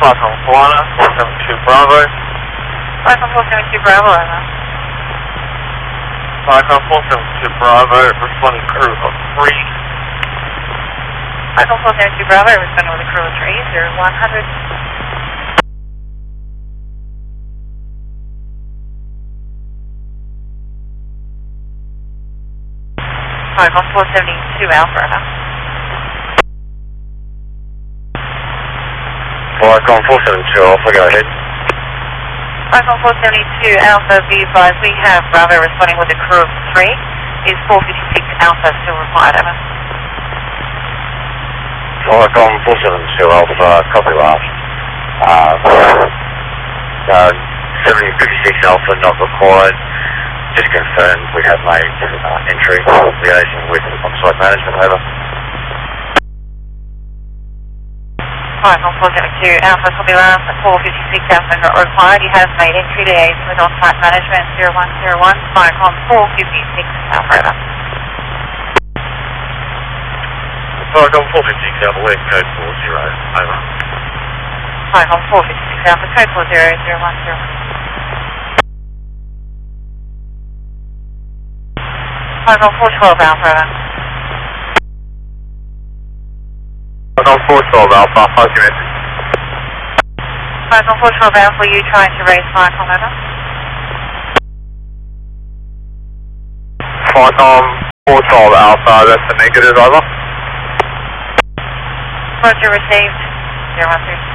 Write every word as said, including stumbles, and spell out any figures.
Falcon Juana, four seven two Bravo. Falcon four seven two Bravo, over. Falcon four seven two Bravo, responding crew of three. Falcon four seven two Bravo, responding with a crew of three, zero one hundred. Falcon four seven two Alpha, over. Falcon four seven two Alpha, go ahead. Falcon four seven two Alpha, be advised we have Bravo responding with a crew of three. Is four fifty-six Alpha still required, over? Falcon four seven two Alpha, copy last. Uh, uh, seven fifty-six Alpha not required. Just confirmed we have made uh, entry liaison with on-site management, over. Falcon four seven two Alpha, copy last, four fifty-six Alpha not required. You have made entry liaison with on-site management, zero one zero one, Falcon four fifty-six Alpha, over. Falcon four fifty-six Alpha, west code four zero, over. Falcon four fifty-six Alpha, code four zero zero one zero. Falcon four twelve Alpha, over. Falcon four twelve Alpha, how's your message? Falcon four twelve Alpha, you trying to raise Falcon, over? Falcon four twelve Alpha, that's the negative, over. Roger, received, zero one three.